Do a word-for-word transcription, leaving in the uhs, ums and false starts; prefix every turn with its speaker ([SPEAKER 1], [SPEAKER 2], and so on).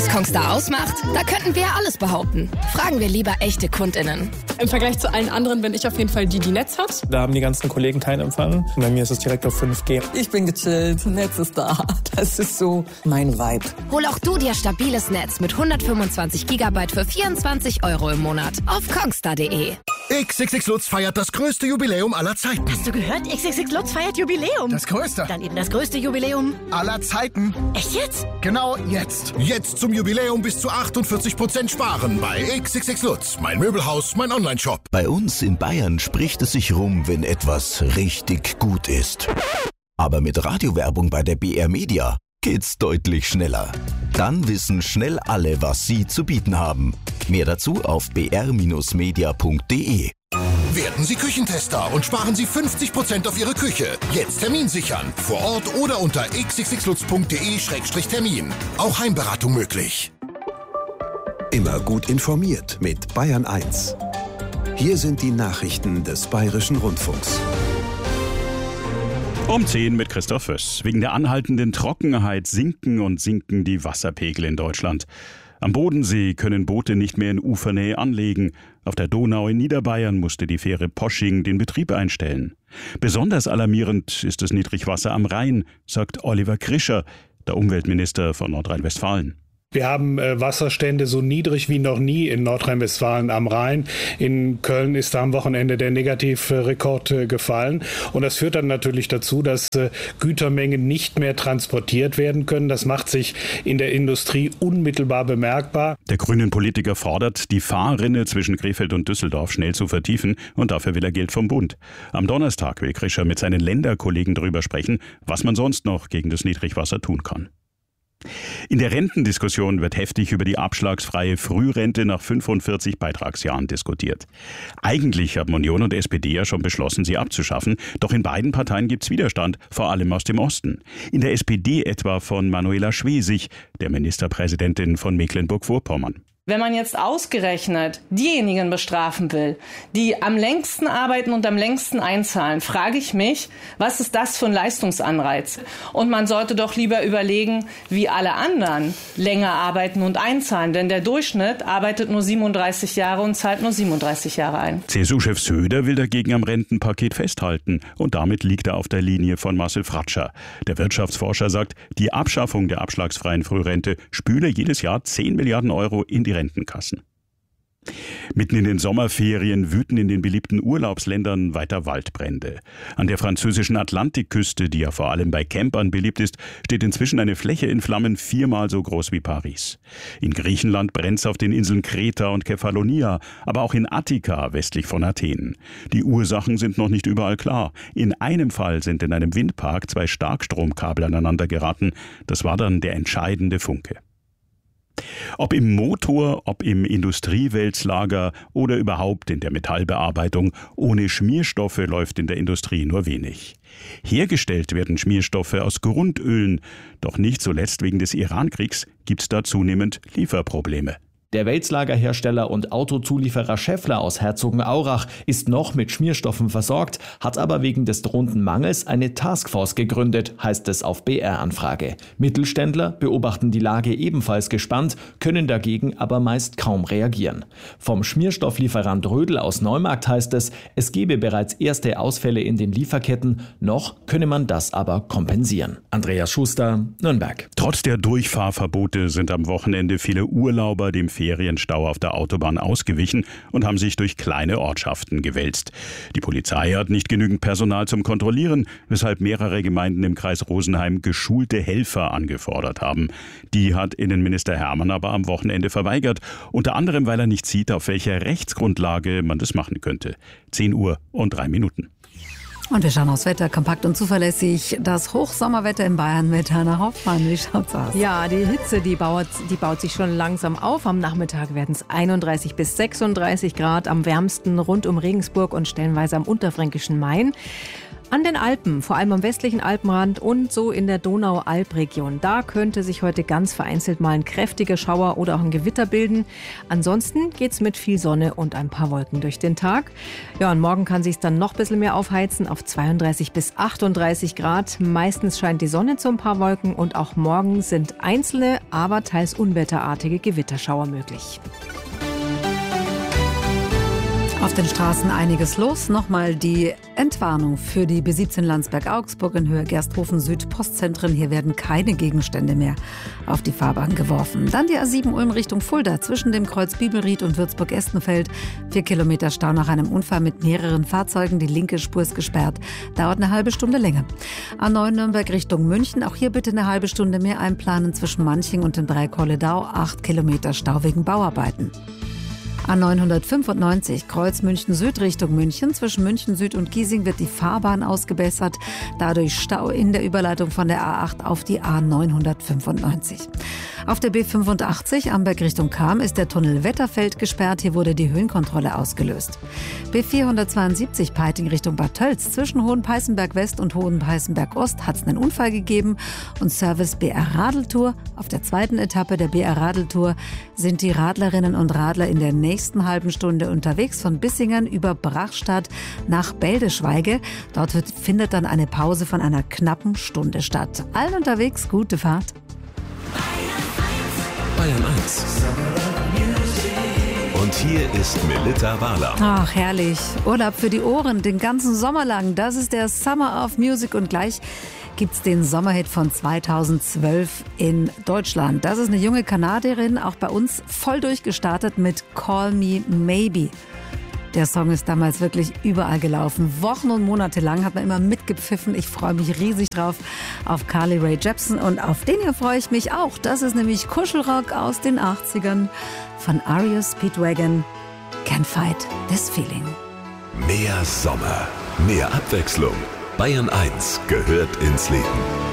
[SPEAKER 1] Was Kongstar ausmacht? Da könnten wir alles behaupten. Fragen wir lieber echte KundInnen.
[SPEAKER 2] Im Vergleich zu allen anderen bin ich auf jeden Fall die, die Netz hat.
[SPEAKER 3] Da haben die ganzen Kollegen keinen Empfang. Bei mir ist es direkt auf fünf G.
[SPEAKER 4] Ich bin gechillt, Netz ist da. Das ist so mein Vibe.
[SPEAKER 1] Hol auch du dir stabiles Netz mit hundertfünfundzwanzig Gigabyte für vierundzwanzig Euro im Monat auf kongstar punkt de.
[SPEAKER 5] X X X Lutz feiert das größte Jubiläum aller Zeiten.
[SPEAKER 6] Hast du gehört? X X X Lutz feiert Jubiläum.
[SPEAKER 5] Das größte.
[SPEAKER 6] Dann eben das größte Jubiläum
[SPEAKER 5] aller Zeiten.
[SPEAKER 6] Echt jetzt?
[SPEAKER 5] Genau jetzt. Jetzt zum Jubiläum bis zu achtundvierzig Prozent sparen bei X X X Lutz. Mein Möbelhaus, mein Onlineshop.
[SPEAKER 7] Bei uns in Bayern spricht es sich rum, wenn etwas richtig gut ist. Aber mit Radiowerbung bei der B R Media geht's deutlich schneller. Dann wissen schnell alle, was sie zu bieten haben. Mehr dazu auf b r media punkt de.
[SPEAKER 5] Werden Sie Küchentester und sparen Sie fünfzig Prozent auf Ihre Küche. Jetzt Termin sichern. Vor Ort oder unter x x x lutz punkt de Schrägstrich Termin. Auch Heimberatung möglich.
[SPEAKER 8] Immer gut informiert mit Bayern eins. Hier sind die Nachrichten des Bayerischen Rundfunks.
[SPEAKER 9] Um zehn mit Christoph Föss. Wegen der anhaltenden Trockenheit sinken und sinken die Wasserpegel in Deutschland. Am Bodensee können Boote nicht mehr in Ufernähe anlegen. Auf der Donau in Niederbayern musste die Fähre Posching den Betrieb einstellen. Besonders alarmierend ist das Niedrigwasser am Rhein, sagt Oliver Krischer, der Umweltminister von Nordrhein-Westfalen.
[SPEAKER 10] Wir haben äh, Wasserstände so niedrig wie noch nie in Nordrhein-Westfalen am Rhein. In Köln ist da am Wochenende der Negativrekord äh, gefallen. Und das führt dann natürlich dazu, dass äh, Gütermengen nicht mehr transportiert werden können. Das macht sich in der Industrie unmittelbar bemerkbar.
[SPEAKER 9] Der grünen Politiker fordert, die Fahrrinne zwischen Krefeld und Düsseldorf schnell zu vertiefen. Und dafür will er Geld vom Bund. Am Donnerstag will Krischer mit seinen Länderkollegen darüber sprechen, was man sonst noch gegen das Niedrigwasser tun kann. In der Rentendiskussion wird heftig über die abschlagsfreie Frührente nach fünfundvierzig Beitragsjahren diskutiert. Eigentlich haben Union und S P D ja schon beschlossen, sie abzuschaffen. Doch in beiden Parteien gibt's Widerstand, vor allem aus dem Osten. In der S P D etwa von Manuela Schwesig, der Ministerpräsidentin von Mecklenburg-Vorpommern.
[SPEAKER 11] Wenn man jetzt ausgerechnet diejenigen bestrafen will, die am längsten arbeiten und am längsten einzahlen, frage ich mich, was ist das für ein Leistungsanreiz? Und man sollte doch lieber überlegen, wie alle anderen länger arbeiten und einzahlen. Denn der Durchschnitt arbeitet nur siebenunddreißig Jahre und zahlt nur siebenunddreißig Jahre ein.
[SPEAKER 9] C S U-Chef Söder will dagegen am Rentenpaket festhalten. Und damit liegt er auf der Linie von Marcel Fratscher. Der Wirtschaftsforscher sagt, die Abschaffung der abschlagsfreien Frührente spüle jedes Jahr zehn Milliarden Euro in die Rentenkassen. Mitten in den Sommerferien wüten in den beliebten Urlaubsländern weiter Waldbrände. An der französischen Atlantikküste, die ja vor allem bei Campern beliebt ist, steht inzwischen eine Fläche in Flammen viermal so groß wie Paris. In Griechenland brennt's auf den Inseln Kreta und Kefalonia, aber auch in Attika westlich von Athen. Die Ursachen sind noch nicht überall klar. In einem Fall sind in einem Windpark zwei Starkstromkabel aneinander geraten. Das war dann der entscheidende Funke. Ob im Motor, ob im Industriewälzlager oder überhaupt in der Metallbearbeitung, ohne Schmierstoffe läuft in der Industrie nur wenig. Hergestellt werden Schmierstoffe aus Grundölen, doch nicht zuletzt wegen des Irankriegs gibt's da zunehmend Lieferprobleme.
[SPEAKER 12] Der Wälzlagerhersteller und Autozulieferer Schaeffler aus Herzogenaurach ist noch mit Schmierstoffen versorgt, hat aber wegen des drohenden Mangels eine Taskforce gegründet, heißt es auf B R-Anfrage. Mittelständler beobachten die Lage ebenfalls gespannt, können dagegen aber meist kaum reagieren. Vom Schmierstofflieferant Rödel aus Neumarkt heißt es, es gebe bereits erste Ausfälle in den Lieferketten, noch könne man das aber kompensieren. Andreas Schuster, Nürnberg.
[SPEAKER 9] Trotz der Durchfahrverbote sind am Wochenende viele Urlauber dem Ferienstau auf der Autobahn ausgewichen und haben sich durch kleine Ortschaften gewälzt. Die Polizei hat nicht genügend Personal zum Kontrollieren, weshalb mehrere Gemeinden im Kreis Rosenheim geschulte Helfer angefordert haben. Die hat Innenminister Hermann aber am Wochenende verweigert, unter anderem, weil er nicht sieht, auf welcher Rechtsgrundlage man das machen könnte. zehn Uhr und drei Minuten.
[SPEAKER 13] Und wir schauen aufs Wetter, kompakt und zuverlässig. Das Hochsommerwetter in Bayern mit Hanna Hoffmann. Wie schaut's aus?
[SPEAKER 14] Ja, die Hitze, die baut, die baut sich schon langsam auf. Am Nachmittag werden es einunddreißig bis sechsunddreißig Grad. Am wärmsten rund um Regensburg und stellenweise am unterfränkischen Main. An den Alpen, vor allem am westlichen Alpenrand und so in der Donau-Alp-Region. Da könnte sich heute ganz vereinzelt mal ein kräftiger Schauer oder auch ein Gewitter bilden. Ansonsten geht's mit viel Sonne und ein paar Wolken durch den Tag. Ja, und morgen kann sich's dann noch ein bisschen mehr aufheizen auf zweiunddreißig bis achtunddreißig Grad. Meistens scheint die Sonne zu ein paar Wolken und auch morgen sind einzelne, aber teils unwetterartige Gewitterschauer möglich.
[SPEAKER 13] Auf den Straßen einiges los. Nochmal die Entwarnung für die B siebzehn Landsberg-Augsburg in Höhe Gersthofen Süd Postzentren. Hier werden keine Gegenstände mehr auf die Fahrbahn geworfen. Dann die A sieben Ulm Richtung Fulda zwischen dem Kreuz Bibelried und Würzburg-Estenfeld. Vier Kilometer Stau nach einem Unfall mit mehreren Fahrzeugen. Die linke Spur ist gesperrt. Dauert eine halbe Stunde länger. A neun Nürnberg Richtung München. Auch hier bitte eine halbe Stunde mehr einplanen zwischen Manching und dem Dreieck Holledau. Acht Kilometer Stau wegen Bauarbeiten. A neunhundertfünfundneunzig Kreuz München Süd Richtung München. Zwischen München Süd und Giesing wird die Fahrbahn ausgebessert. Dadurch Stau in der Überleitung von der A acht auf die A neunhundertfünfundneunzig. Auf der B fünfundachtzig Amberg Richtung Cham ist der Tunnel Wetterfeld gesperrt. Hier wurde die Höhenkontrolle ausgelöst. B vierhundertzweiundsiebzig Peiting Richtung Bad Tölz. Zwischen Hohenpeißenberg West und Hohenpeißenberg Ost hat es einen Unfall gegeben. Und Service B R Radeltour. Auf der zweiten Etappe der B R Radeltour sind die Radlerinnen und Radler in der nächsten halben Stunde unterwegs von Bissingen über Brachstadt nach Beldeschweige. Dort wird, findet dann eine Pause von einer knappen Stunde statt. Allen unterwegs gute Fahrt.
[SPEAKER 8] Bayern eins. Und hier ist Melitta Wahler.
[SPEAKER 13] Ach, herrlich. Urlaub für die Ohren, den ganzen Sommer lang. Das ist der Summer of Music und gleich gibt's den Sommerhit von zweitausendzwölf in Deutschland. Das ist eine junge Kanadierin, auch bei uns voll durchgestartet mit Call Me Maybe. Der Song ist damals wirklich überall gelaufen. Wochen und Monate lang hat man immer mitgepfiffen. Ich freue mich riesig drauf auf Carly Rae Jepsen und auf den hier freue ich mich auch. Das ist nämlich Kuschelrock aus den achtzigern von R E O Speedwagon. Can't Fight This Feeling.
[SPEAKER 8] Mehr Sommer, mehr Abwechslung. Bayern eins gehört ins Leben.